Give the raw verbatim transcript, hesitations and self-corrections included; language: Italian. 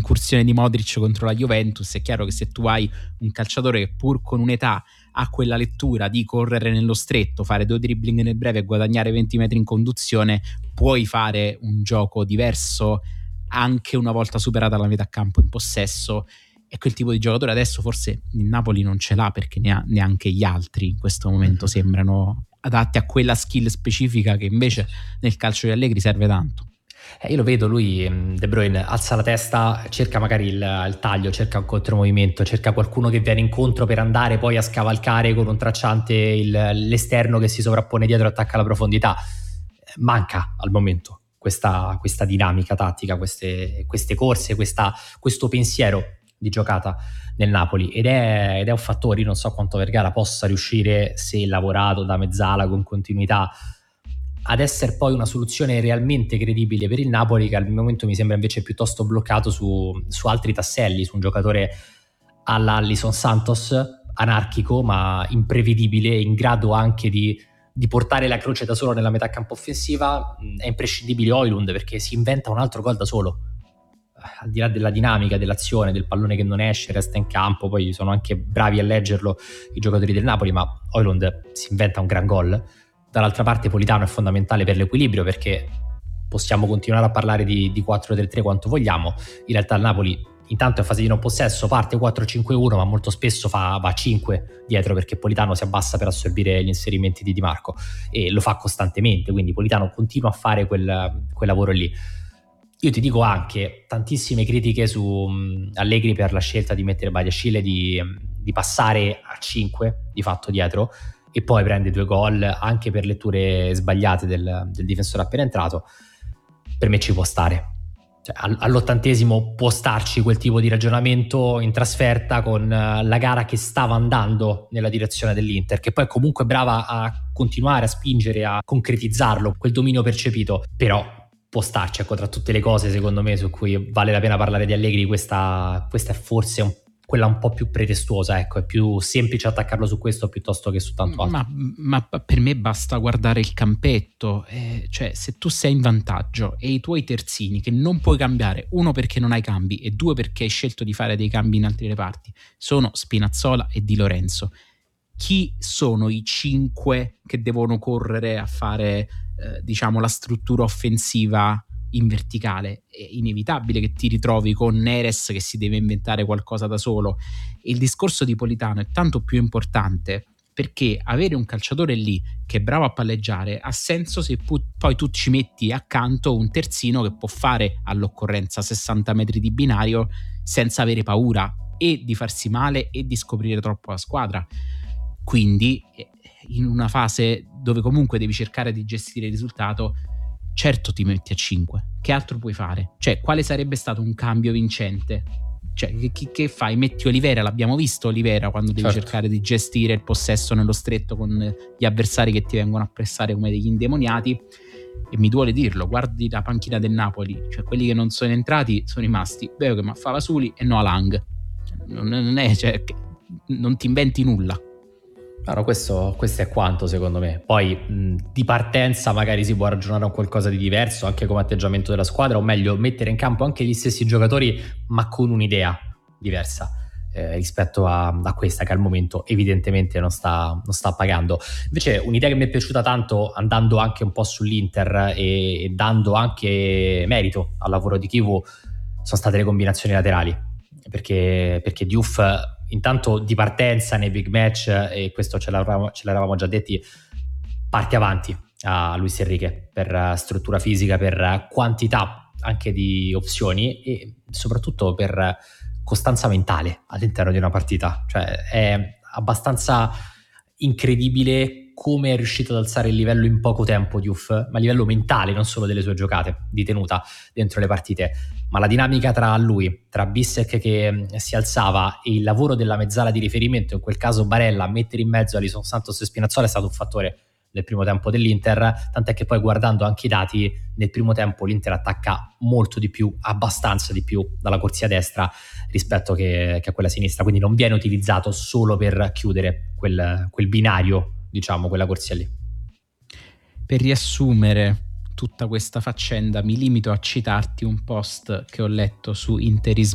l'incursione di Modric contro la Juventus, è chiaro che se tu hai un calciatore che pur con un'età ha quella lettura di correre nello stretto, fare due dribbling nel breve e guadagnare venti metri in conduzione, puoi fare un gioco diverso anche una volta superata la metà campo in possesso, e quel tipo di giocatore adesso forse il Napoli non ce l'ha, perché ne ha, neanche gli altri in questo momento mm-hmm. sembrano adatti a quella skill specifica che invece nel calcio di Allegri serve tanto. Eh, io lo vedo, lui, De Bruyne, alza la testa, cerca magari il, il taglio, cerca un contromovimento, cerca qualcuno che viene incontro per andare poi a scavalcare con un tracciante il, l'esterno che si sovrappone dietro e attacca la profondità. Manca al momento questa, questa dinamica tattica, queste, queste corse, questa, questo pensiero di giocata nel Napoli, ed è, ed è un fattore. Io non so quanto Vergara possa riuscire, se lavorato da mezzala con continuità, ad essere poi una soluzione realmente credibile per il Napoli, che al momento mi sembra invece piuttosto bloccato su, su altri tasselli, su un giocatore alla Alisson Santos, anarchico ma imprevedibile, in grado anche di, di portare la croce da solo nella metà campo offensiva. È imprescindibile Højlund, perché si inventa un altro gol da solo, al di là della dinamica dell'azione, del pallone che non esce, resta in campo. Poi sono anche bravi a leggerlo i giocatori del Napoli, ma Højlund si inventa un gran gol. Dall'altra parte Politano è fondamentale per l'equilibrio, perché possiamo continuare a parlare di, di quattro tre tre quanto vogliamo, in realtà il Napoli intanto è in fase di non possesso, parte quattro cinque uno, ma molto spesso fa, va a cinque dietro, perché Politano si abbassa per assorbire gli inserimenti di Di Marco, e lo fa costantemente, quindi Politano continua a fare quel, quel lavoro lì. Io ti dico anche tantissime critiche su um, Allegri per la scelta di mettere Badiashile, di, di passare a cinque di fatto dietro, e poi prende due gol anche per letture sbagliate del, del difensore appena entrato. Per me ci può stare, cioè, all'ottantesimo può starci quel tipo di ragionamento in trasferta, con la gara che stava andando nella direzione dell'Inter, che poi è comunque brava a continuare a spingere, a concretizzarlo, quel dominio percepito. Però può starci, ecco, tra tutte le cose secondo me su cui vale la pena parlare di Allegri, questa, questa è forse un quella un po' più pretestuosa, ecco, è più semplice attaccarlo su questo piuttosto che su tanto altro. Ma, ma per me basta guardare il campetto, eh, cioè se tu sei in vantaggio e i tuoi terzini, che non puoi cambiare, uno perché non hai cambi e due perché hai scelto di fare dei cambi in altre reparti, sono Spinazzola e Di Lorenzo, chi sono i cinque che devono correre a fare eh, diciamo la struttura offensiva in verticale? È inevitabile che ti ritrovi con Neres che si deve inventare qualcosa da solo. Il discorso di Politano è tanto più importante perché avere un calciatore lì che è bravo a palleggiare ha senso se pu- poi tu ci metti accanto un terzino che può fare all'occorrenza sessanta metri di binario senza avere paura e di farsi male e di scoprire troppo la squadra. Quindi in una fase dove comunque devi cercare di gestire il risultato, certo ti metti a cinque, che altro puoi fare? Cioè, quale sarebbe stato un cambio vincente? Cioè, che, che fai? Metti Olivera, l'abbiamo visto Olivera quando devi certo. cercare di gestire il possesso nello stretto con gli avversari che ti vengono a pressare come degli indemoniati, e mi duole dirlo, guardi la panchina del Napoli, cioè quelli che non sono entrati sono rimasti Beughem, Favasuli e Noah Lang. Non, non è, cioè, non ti inventi nulla. Allora, questo, questo è quanto secondo me. Poi mh, di partenza magari si può ragionare a qualcosa di diverso anche come atteggiamento della squadra, o meglio mettere in campo anche gli stessi giocatori ma con un'idea diversa eh, rispetto a, a questa che al momento evidentemente non sta, non sta pagando. Invece un'idea che mi è piaciuta tanto, andando anche un po' sull'Inter e, e dando anche merito al lavoro di Chivu, sono state le combinazioni laterali, perché, perché Diouf intanto di partenza nei big match, e questo ce l'eravamo, ce l'eravamo già detti, parte avanti a Luis Enrique per struttura fisica, per quantità anche di opzioni e soprattutto per costanza mentale all'interno di una partita. Cioè è abbastanza incredibile come è riuscito ad alzare il livello in poco tempo Diouf, ma a livello mentale, non solo delle sue giocate di tenuta dentro le partite, ma la dinamica tra lui, tra Bissek che si alzava e il lavoro della mezzala di riferimento, in quel caso Barella, a mettere in mezzo Alisson Santos e Spinazzola, è stato un fattore nel primo tempo dell'Inter, tant'è che poi guardando anche i dati, nel primo tempo l'Inter attacca molto di più, abbastanza di più dalla corsia destra rispetto che, che a quella sinistra, quindi non viene utilizzato solo per chiudere quel, quel binario, diciamo, quella corsia lì. Per riassumere tutta questa faccenda mi limito a citarti un post che ho letto su Interismo